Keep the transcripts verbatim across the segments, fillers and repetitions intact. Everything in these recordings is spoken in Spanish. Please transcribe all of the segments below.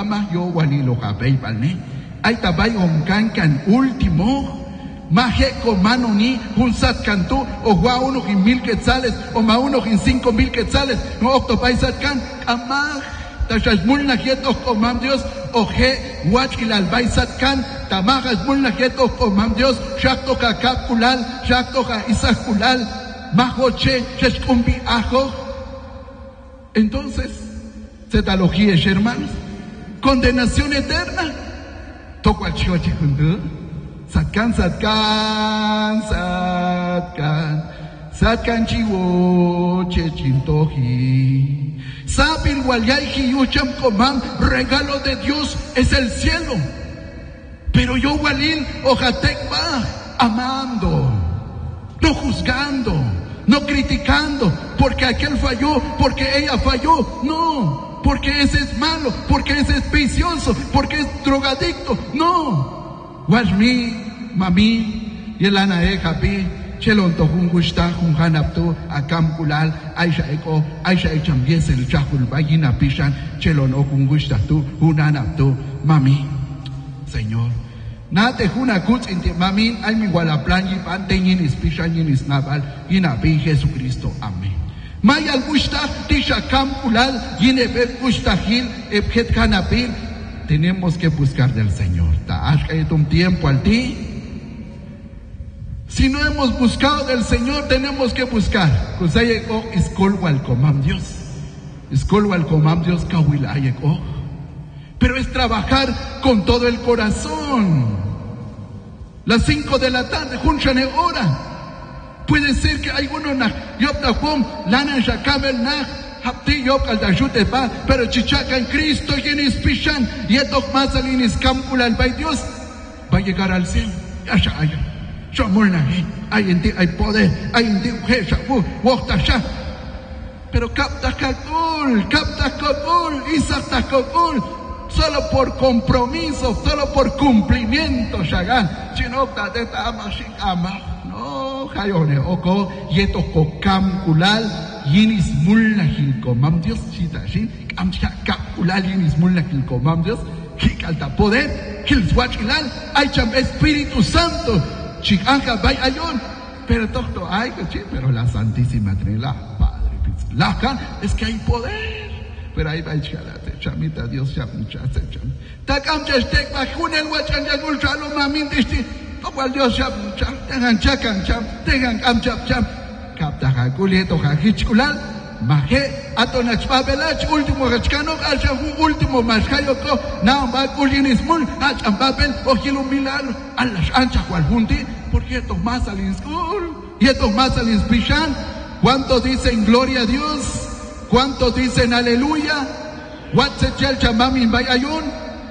ama yo walilo kapay palne. Ay tabay omkan kan último. Maje comano ni un sat cantu o gua uno en mil quetzales o ma uno en cinco mil quetzales. No octopay sat can ama. Tachas mulna quietos comam Dios o je guachil albay sat can. Tamajas mulna quietos comam Dios. Shakto ka kapulal, shakto ka isakulal. Majoche, sheshkumbi ajo. Entonces, cetalogía, hermanos, condenación eterna. Toco al chico chikundu. Satkan, satkan, satkan. Satkan chiwo, chechintoji. Sapil walyayji yucham komam. Regalo de Dios es el cielo. Pero yo walil ojatekba, amando, no juzgando, no criticando, porque aquel falló, porque ella falló, no, porque ese es malo, porque ese es vicioso, porque es drogadicto, no. Washmi, mami, yelana e kapi, chelon to hungushta, hunhanaptu, akamkulal, aisha eko, aisha echam yesel chahul bagina pishan, chelon o hungushta tu, hunanaptu, mami, Señor. Nate juna kuts inti mamin ay mi walaplan y panteñin ispishañin isnabal y nabi Jesucristo. Amén. Mayal gusta tisha kamkulal y nebe gusta gil ebjet kanapil. Tenemos que buscar del Señor. Ta'ash un tiempo al ti. Si no hemos buscado del Señor, tenemos que buscar. Kusayeko iskol wal komam Dios. Iskol wal komam Dios kawilayeko. Pero es trabajar con todo el corazón. Las cinco de la tarde, junchane hora. Puede ser que alguno na yopta hom lana shakamel na hapti yop al dajute pa, pero chichaca en Cristo y en ispichan y etok más al iniscámpula al bay Dios va a llegar al cielo. Ya ya ya. Chamurna hay en ti hay poder, hay en ti he shabu wokta sha. Pero capta kakul, capta kakul, isakta kakul. Solo por compromiso, solo por cumplimiento, Shagan. Chinokta de tama ama. No, Jayone, oko, yeto kokam kulal, yinis mulna hilkomam Dios, chitashin, amcha kapulal, yinis mulna hilkomam Dios, hikalta poder, hilswachilal, aycham Espíritu Santo, chikanja bay ayon. Pero tocto ay, pero la Santísima Trinidad, Padre, Laja, es que hay poder. Pero ahí va el chalate, chamita Dios ya muchacha cham. Takam chastek bajunel wachan ya gulchalo mamin disti. Tocual Dios ya mucha. Tengan chakan cham, tengan am chap cham. Kapta hakuleto hakichkulal. Maje atonachpabelach último hachkano alcha último mashayoko. Na ba kulinismul hacham babel ojilo milagro. Alash ancha cual junti. Porque esto más al inskul. Y esto más al inspichan. ¿Cuántos dicen gloria a Dios? ¿Cuántos dicen aleluya? Watsechel chamami bayayun.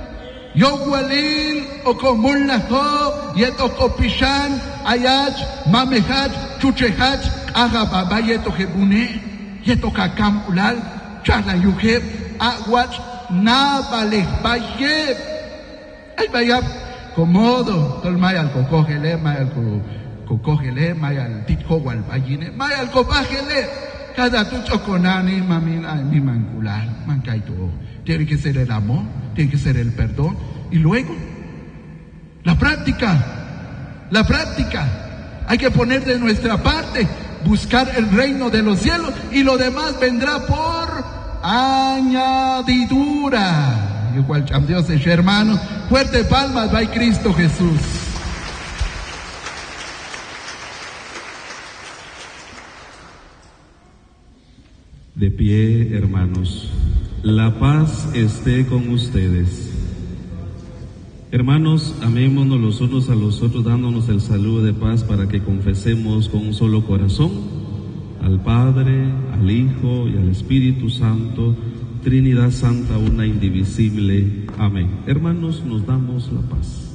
Yo walil o común la ho. Yeto kopishan. Ayach. Mamehach. Chuchehach. Aga babayeto jebune. Yeto kakam ulal. Chala yujeb. Awach. Nabalej bayeb. Ay bayab. Comodo. Tol mayal kokogele. Mayal kokogele. Mayal titjo wal bayine. Mayal kobajele. Cada tu choconani, mami, ay, mi mancular, mancaito. Tiene que ser el amor, tiene que ser el perdón. Y luego, la práctica, la práctica. Hay que poner de nuestra parte, buscar el reino de los cielos y lo demás vendrá por añadidura. Igual, cham Dios es hermano. Fuerte palmas, va Cristo Jesús. De pie, hermanos, la paz esté con ustedes. Hermanos, amémonos los unos a los otros, dándonos el saludo de paz para que confesemos con un solo corazón al Padre, al Hijo y al Espíritu Santo, Trinidad Santa, una indivisible. Amén. Hermanos, nos damos la paz.